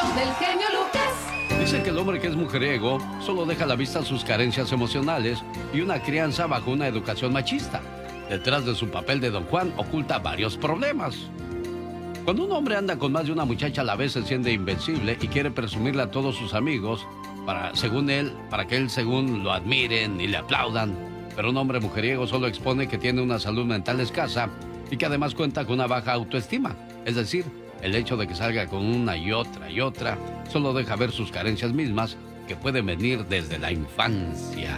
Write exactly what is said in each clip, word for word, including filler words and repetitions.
show del genio Lucas. Dicen que el hombre que es mujeriego solo deja a la vista sus carencias emocionales y una crianza bajo una educación machista. Detrás de su papel de Don Juan oculta varios problemas. Cuando un hombre anda con más de una muchacha a la vez se siente invencible y quiere presumirle a todos sus amigos para, según él, para que él según lo admiren y le aplaudan. Pero un hombre mujeriego solo expone que tiene una salud mental escasa y que además cuenta con una baja autoestima. Es decir, el hecho de que salga con una y otra y otra solo deja ver sus carencias mismas que pueden venir desde la infancia.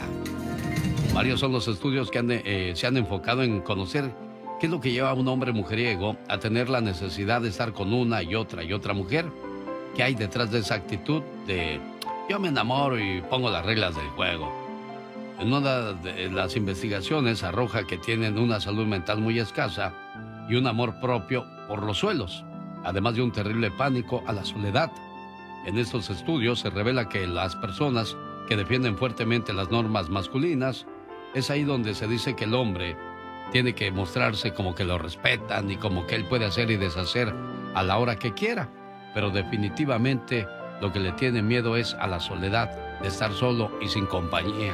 Varios son los estudios que han, eh, se han enfocado en conocer qué es lo que lleva a un hombre mujeriego a tener la necesidad de estar con una y otra y otra mujer. ¿Qué hay detrás de esa actitud de yo me enamoro y pongo las reglas del juego? En una de las investigaciones arroja que tienen una salud mental muy escasa y un amor propio por los suelos, además de un terrible pánico a la soledad. En estos estudios se revela que las personas que defienden fuertemente las normas masculinas, es ahí donde se dice que el hombre tiene que mostrarse como que lo respetan y como que él puede hacer y deshacer a la hora que quiera. Pero definitivamente lo que le tiene miedo es a la soledad, de estar solo y sin compañía.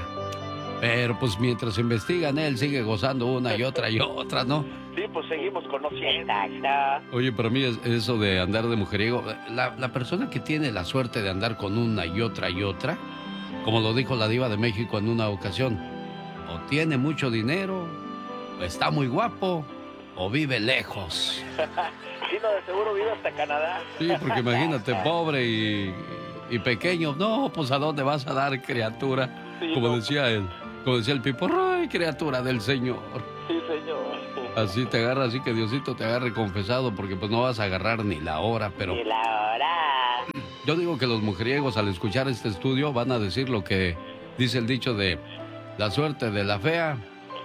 Pero pues mientras investigan, él sigue gozando una y otra y otra, ¿no? Sí, pues seguimos conociendo. Oye, para mí es eso de andar de mujeriego, la, la persona que tiene la suerte de andar con una y otra y otra, como lo dijo la diva de México en una ocasión, o tiene mucho dinero, o está muy guapo, o vive lejos. Sí, no, de seguro vive hasta Canadá. Sí, porque imagínate, pobre y, y pequeño, no, pues ¿a dónde vas a dar, criatura? Sí, como no. decía él, como decía el Pipo, ay, criatura del Señor. Sí, señor. Así te agarra, así que Diosito te agarre confesado, porque pues no vas a agarrar ni la hora, pero... Ni la hora. Yo digo que los mujeriegos al escuchar este estudio van a decir lo que dice el dicho de la suerte de la fea.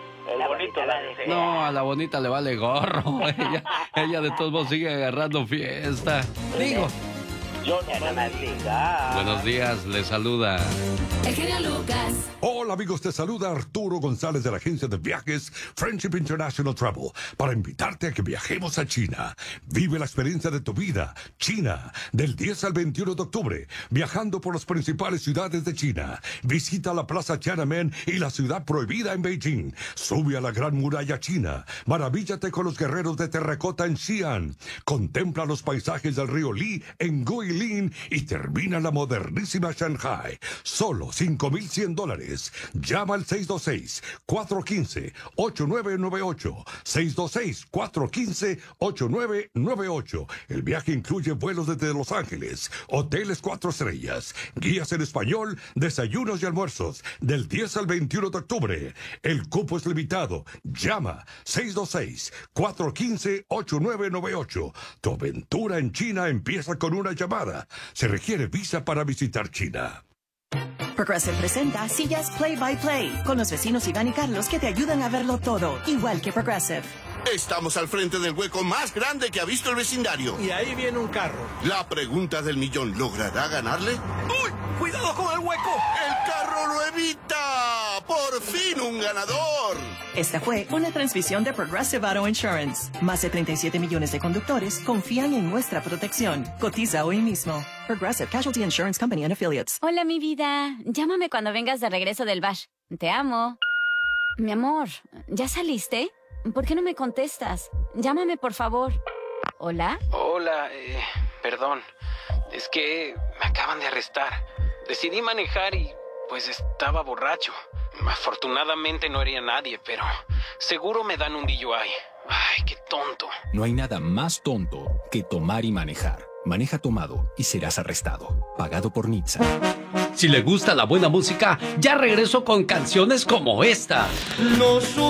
El bonito la desea. No, a la bonita le vale gorro. Ella, ella de todos modos sigue agarrando fiesta. Digo. Yo no me diga. Buenos días, le saluda El genio Lucas. Hola amigos, te saluda Arturo González de la agencia de viajes Friendship International Travel para invitarte a que viajemos a China. Vive la experiencia de tu vida. China, del diez al veintiuno de octubre, viajando por las principales ciudades de China. Visita la Plaza Tiananmen y la ciudad prohibida en Beijing. Sube a la Gran Muralla China. Maravíllate con los guerreros de terracota en Xi'an. Contempla los paisajes del río Li en Guilin y termina la modernísima Shanghai. Solo cinco mil cien dólares. Llama al seis dos seis, cuatro uno cinco, ocho nueve nueve ocho. seis dos seis, cuatro uno cinco, ocho nueve nueve ocho. El viaje incluye vuelos desde Los Ángeles, hoteles cuatro estrellas, guías en español, desayunos y almuerzos, del diez al veintiuno de octubre. El cupo es limitado. Llama seis dos seis, cuatro uno cinco, ocho nueve nueve ocho. Tu aventura en China empieza con una llamada. Se requiere visa para visitar China. Progressive presenta Sillas Play by Play con los vecinos Iván y Carlos que te ayudan a verlo todo, igual que Progressive. Estamos al frente del hueco más grande que ha visto el vecindario. Y ahí viene un carro. La pregunta del millón, ¿logrará ganarle? ¡Uy! ¡Cuidado con el hueco! ¡El carro lo evita! ¡Por fin un ganador! Esta fue una transmisión de Progressive Auto Insurance. Más de treinta y siete millones de conductores confían en nuestra protección. Cotiza hoy mismo. Progressive Casualty Insurance Company and Affiliates. Hola, mi vida. Llámame cuando vengas de regreso del bash. Te amo. Mi amor, ¿ya saliste? ¿Por qué no me contestas? Llámame, por favor. ¿Hola? Hola, eh, perdón. Es que me acaban de arrestar. Decidí manejar y, pues, estaba borracho. Afortunadamente no hería a nadie, pero seguro me dan un D U I. Ay, qué tonto. No hay nada más tonto que tomar y manejar. Maneja tomado y serás arrestado. Pagado por N H T S A. Si le gusta la buena música, ya regreso con canciones como esta. No